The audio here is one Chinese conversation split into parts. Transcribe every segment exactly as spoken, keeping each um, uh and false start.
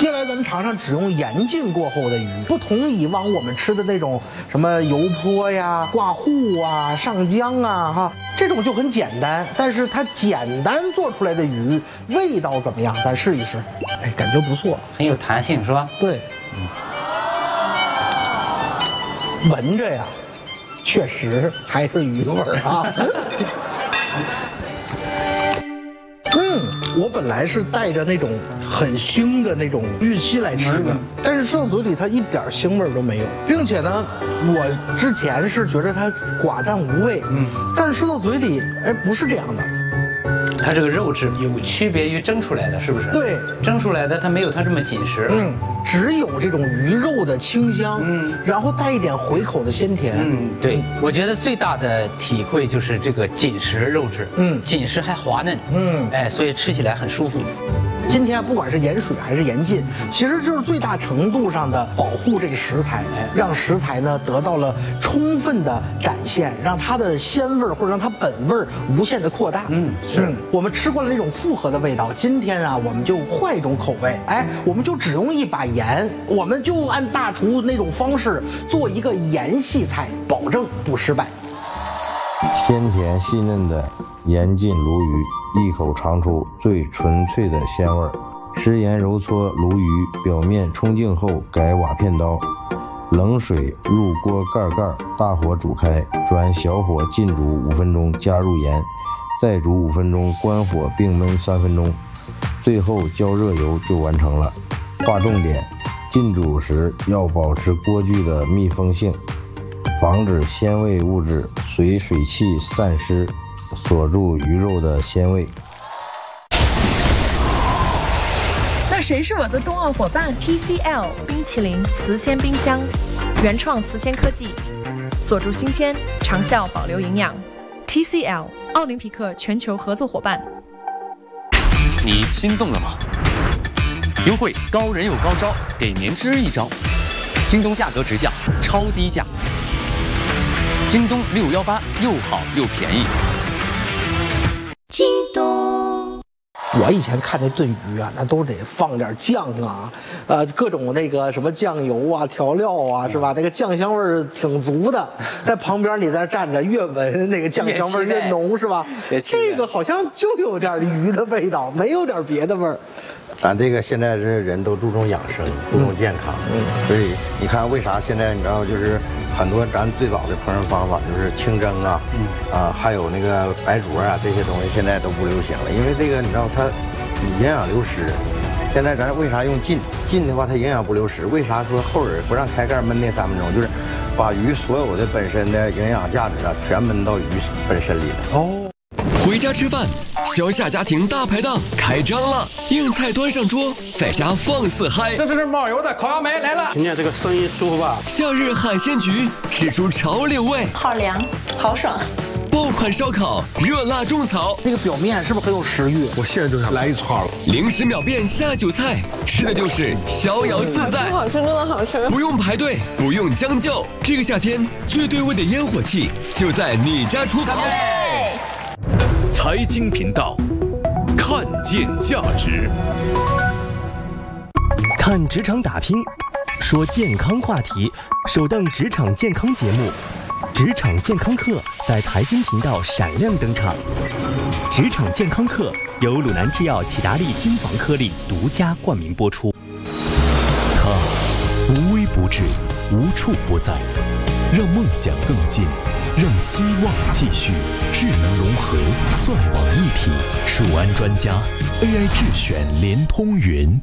接下来咱们尝尝只用盐浸过后的鱼，不同以往我们吃的那种什么油泼呀、挂糊啊、上浆啊，哈，这种就很简单。但是它简单做出来的鱼味道怎么样？咱试一试。哎，感觉不错， 很有弹性，是吧？对， 嗯，闻着呀，确实还是鱼味儿啊。嗯，我本来是带着那种很腥的那种预期来吃的，但是吃到嘴里它一点腥味都没有，并且呢，我之前是觉得它寡淡无味，嗯，但是吃到嘴里，哎，不是这样的。 它这个肉质有区别于蒸出来的，是不是？ 对， 蒸出来的它没有它这么紧实， 嗯，只有这种鱼肉的清香，嗯，然后带一点回口的鲜甜， 嗯，对，我觉得最大的体会就是这个紧实肉质，嗯，紧实还滑嫩，嗯，哎，所以吃起来很舒服。 今天不管是盐水还是盐浸，其实就是最大程度上的保护这个食材，让食材呢得到了充分的展现，让它的鲜味或者让它本味无限的扩大。嗯，是、嗯、我们吃过了那种复合的味道，今天啊我们就换一种口味，哎，我们就只用一把盐，我们就按大厨那种方式做一个盐系菜，保证不失败。 鲜甜细嫩的盐浸鲈鱼，一口尝出最纯粹的鲜味儿。食盐揉搓鲈鱼表面冲净后，改瓦片刀，冷水入锅盖盖，大火煮开，转小火浸煮五分钟，加入盐，再煮五分钟，关火并焖三分钟，最后浇热油就完成了。划重点：浸煮时要保持锅具的密封性，防止鲜味物质随水汽散失，锁住鱼肉的鲜味。 那谁是我的冬奥伙伴 ？T C L 冰淇淋磁鲜冰箱，原创磁鲜科技，锁住新鲜，长效保留营养。T C L 奥林匹克全球合作伙伴。 你心动了吗？优惠高人有高招，给您支一招。京东价格直降，超低价。京东六幺八又好又便宜。 京东，我以前看那炖鱼啊，那都得放点酱啊，呃，各种那个什么酱油啊、调料啊，是吧？那个酱香味儿挺足的。在旁边你在那站着，越闻那个酱香味儿越浓，是吧？这个好像就有点鱼的味道，没有点别的味儿。 咱这个现在是人都注重养生，注重健康，嗯，所以你看为啥现在你知道就是很多咱最早的烹饪方法就是清蒸啊，嗯啊，还有那个白灼啊这些东西现在都不流行了，因为这个你知道它营养流失。现在咱为啥用浸？浸的话它营养不流失。为啥说后人不让开盖焖那三分钟？就是把鱼所有的本身的营养价值啊全焖到鱼本身里了。 哦。回家吃饭，小夏家庭大排档开张了，硬菜端上桌，在家放肆嗨。 这是冒油的烤杨梅来了，听见这个声音舒服吧？ 夏日海鲜局使出潮流味， 好凉，好爽。 爆款烧烤，热辣种草， 那个表面是不是很有食欲？ 我现在就想来一串了。 零食秒变下酒菜，吃的就是逍遥自在。 好吃，真的好吃， 不用排队，不用将就。这个夏天最对味的烟火气就在你家厨房。 财经频道，看见价值， 看职场打拼，说健康话题，首档职场健康节目《职场健康课》在财经频道闪亮登场。职场健康课由鲁南制药启达利金防颗粒独家冠名播出。 它无微不至，无处不在，让梦想更近，让希望继续。智能融合，算网一体，数安专家 A I 智选联通云。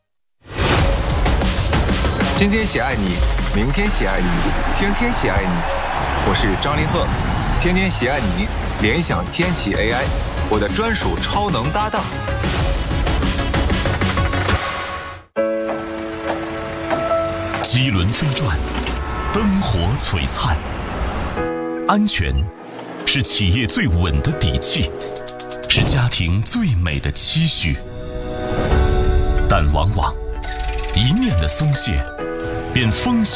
今天喜爱你，明天喜爱你，天天喜爱你。我是张凌赫，天天喜爱你，联想天启 A I， 我的专属超能搭档。 机轮飞转，灯火璀璨，安全是企业最稳的底气，是家庭最美的期许。但往往一念的松懈，便风